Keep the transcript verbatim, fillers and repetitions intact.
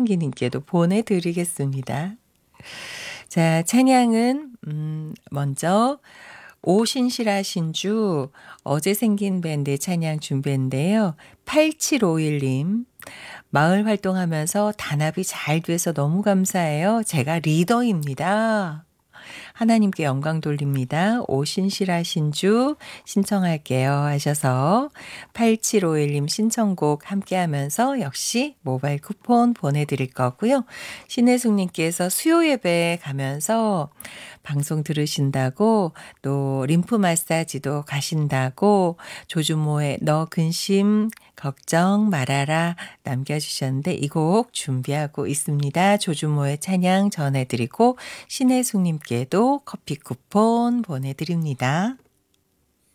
신성기님께도 보내드리겠습니다. 자, 찬양은 음, 먼저 오신실하신주 어제 생긴 밴드 찬양 준비인데요. 팔칠오일님 마을 활동하면서 단합이 잘 돼서 너무 감사해요. 제가 리더입니다. 하나님께 영광 돌립니다. 오신실하신 주 신청할게요 하셔서 팔칠오일님 신청곡 함께하면서 역시 모바일 쿠폰 보내드릴 거고요. 신혜숙님께서 수요 예배 가면서 방송 들으신다고 또 림프 마사지도 가신다고 조주모의 너 근심 걱정 말아라 남겨주셨는데 이 곡 준비하고 있습니다. 조주모의 찬양 전해드리고 신혜숙님께도 커피 쿠폰 보내드립니다.